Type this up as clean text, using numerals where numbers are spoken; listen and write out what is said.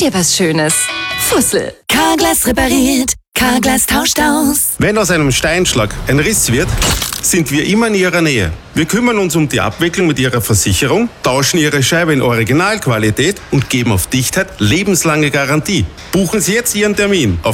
dir was Schönes. Fussel. Carglass repariert, Carglass tauscht aus. Wenn aus einem Steinschlag ein Riss wird, sind wir immer in Ihrer Nähe. Wir kümmern uns um die Abwicklung mit Ihrer Versicherung, tauschen Ihre Scheibe in Originalqualität und geben auf Dichtheit lebenslange Garantie. Buchen Sie jetzt Ihren Termin auf